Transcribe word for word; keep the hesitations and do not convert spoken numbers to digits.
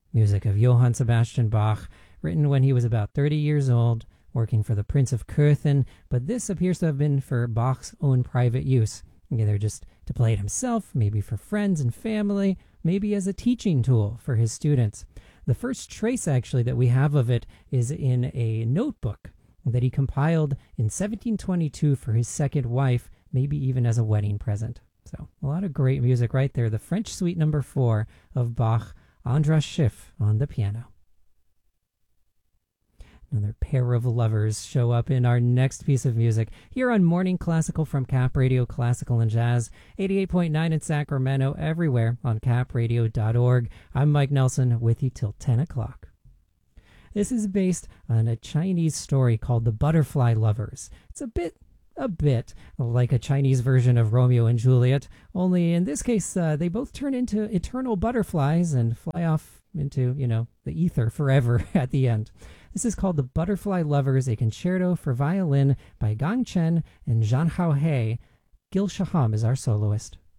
music of Johann Sebastian Bach, written when he was about thirty years old, working for the Prince of Cöthen, but this appears to have been for Bach's own private use, either just to play it himself, maybe for friends and family, maybe as a teaching tool for his students. The first trace, actually, that we have of it is in a notebook that he compiled in seventeen twenty-two for his second wife, maybe even as a wedding present. So a lot of great music right there. The French Suite number four of Bach, Andras Schiff on the piano. Another pair of lovers show up in our next piece of music here on Morning Classical from Cap Radio Classical and Jazz, eighty-eight point nine in Sacramento, everywhere on cap radio dot org. I'm Mike Nelson with you till ten o'clock. This is based on a Chinese story called The Butterfly Lovers. It's a bit, a bit like a Chinese version of Romeo and Juliet, only in this case, uh, they both turn into eternal butterflies and fly off into, you know, the ether forever at the end. This is called The Butterfly Lovers, a concerto for violin by Gang Chen and Zhang Hao He. Gil Shaham is our soloist.